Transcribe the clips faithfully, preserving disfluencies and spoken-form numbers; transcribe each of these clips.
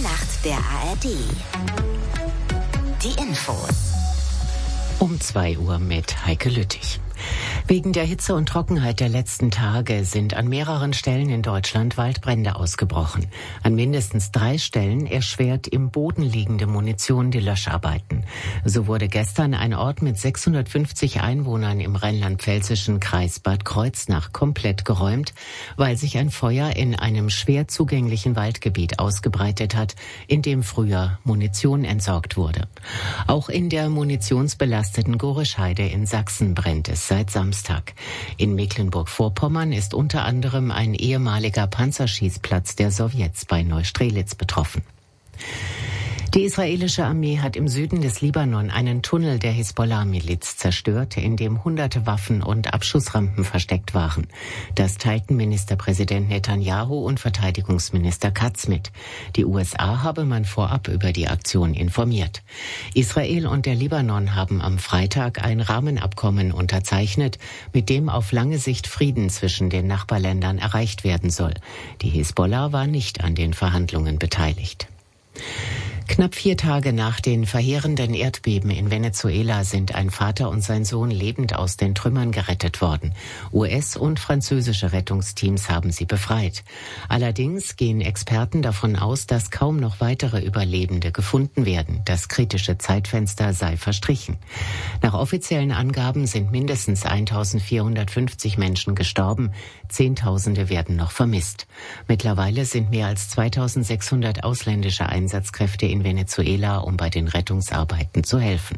Nacht der A R D. Die Infos. Um zwei Uhr mit Heike Lüttich. Wegen der Hitze und Trockenheit der letzten Tage sind an mehreren Stellen in Deutschland Waldbrände ausgebrochen. An mindestens drei Stellen erschwert im Boden liegende Munition die Löscharbeiten. So wurde gestern ein Ort mit sechshundertfünfzig Einwohnern im rheinland-pfälzischen Kreis Bad Kreuznach komplett geräumt, weil sich ein Feuer in einem schwer zugänglichen Waldgebiet ausgebreitet hat, in dem früher Munition entsorgt wurde. Auch in der munitionsbelasteten Gorischheide in Sachsen brennt es seit Samstag. In Mecklenburg-Vorpommern ist unter anderem ein ehemaliger Panzerschießplatz der Sowjets bei Neustrelitz betroffen. Die israelische Armee hat im Süden des Libanon einen Tunnel der Hisbollah-Miliz zerstört, in dem hunderte Waffen und Abschussrampen versteckt waren. Das teilten Ministerpräsident Netanyahu und Verteidigungsminister Katz mit. Die U S A habe man vorab über die Aktion informiert. Israel und der Libanon haben am Freitag ein Rahmenabkommen unterzeichnet, mit dem auf lange Sicht Frieden zwischen den Nachbarländern erreicht werden soll. Die Hisbollah war nicht an den Verhandlungen beteiligt. Knapp vier Tage nach den verheerenden Erdbeben in Venezuela sind ein Vater und sein Sohn lebend aus den Trümmern gerettet worden. U S- und französische Rettungsteams haben sie befreit. Allerdings gehen Experten davon aus, dass kaum noch weitere Überlebende gefunden werden. Das kritische Zeitfenster sei verstrichen. Nach offiziellen Angaben sind mindestens eintausendvierhundertfünfzig Menschen gestorben. Zehntausende werden noch vermisst. Mittlerweile sind mehr als zweitausendsechshundert ausländische Einsatzkräfte in Venezuela, um bei den Rettungsarbeiten zu helfen.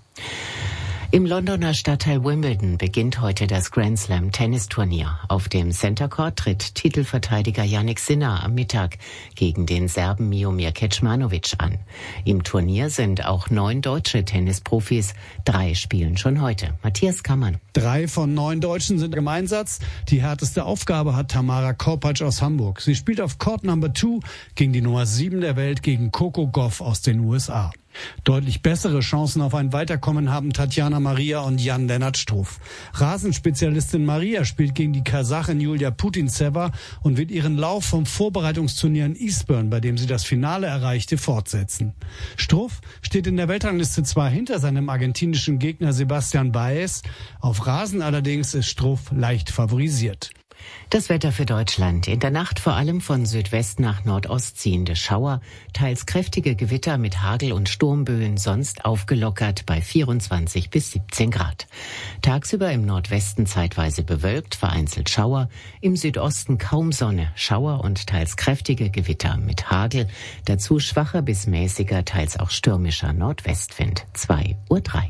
Im Londoner Stadtteil Wimbledon beginnt heute das Grand Slam Tennisturnier. Auf dem Center Court tritt Titelverteidiger Jannik Sinner am Mittag gegen den Serben Miomir Kecmanovic an. Im Turnier sind auch neun deutsche Tennisprofis. Drei spielen schon heute. Matthias Kammann. Drei von neun Deutschen sind im Einsatz. Die härteste Aufgabe hat Tamara Korpatsch aus Hamburg. Sie spielt auf Court Number Two gegen die Nummer sieben der Welt, gegen Coco Gauff aus den U S A. Deutlich bessere Chancen auf ein Weiterkommen haben Tatjana Maria und Jan-Lennart Struff. Rasenspezialistin Maria spielt gegen die Kasachin Julia Putintseva und wird ihren Lauf vom Vorbereitungsturnier in Eastbourne, bei dem sie das Finale erreichte, fortsetzen. Struff steht in der Weltrangliste zwar hinter seinem argentinischen Gegner Sebastian Baez, auf Rasen allerdings ist Struff leicht favorisiert. Das Wetter für Deutschland. In der Nacht vor allem von Südwest nach Nordost ziehende Schauer, teils kräftige Gewitter mit Hagel- und Sturmböen, sonst aufgelockert bei vierundzwanzig bis siebzehn Grad. Tagsüber im Nordwesten zeitweise bewölkt, vereinzelt Schauer, im Südosten kaum Sonne, Schauer und teils kräftige Gewitter mit Hagel, dazu schwacher bis mäßiger, teils auch stürmischer Nordwestwind. zwei Uhr drei.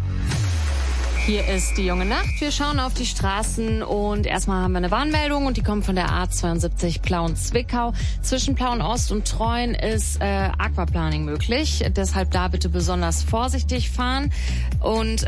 Hier ist die junge Nacht. Wir schauen auf die Straßen und erstmal haben wir eine Warnmeldung und die kommt von der A zweiundsiebzig Plauen-Zwickau. Zwischen Plauen-Ost und Treuen ist äh, Aquaplaning möglich. Deshalb da bitte besonders vorsichtig fahren und